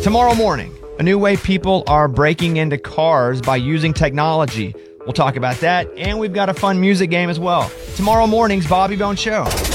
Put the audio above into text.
Tomorrow morning, a new way people are breaking into cars by using technology. We'll talk about that, and we've got a fun music game as well. Tomorrow morning's Bobby Bones Show.